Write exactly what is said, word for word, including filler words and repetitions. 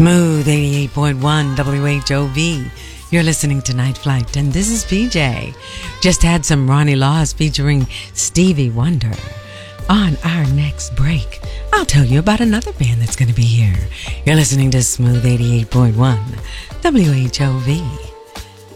Smooth eighty-eight point one W H O V. You're listening to Night Flight, and this is P J. Just had some Ronnie Laws featuring Stevie Wonder. On our next break, I'll tell you about another band that's going to be here. You're listening to Smooth eighty-eight point one W H O V.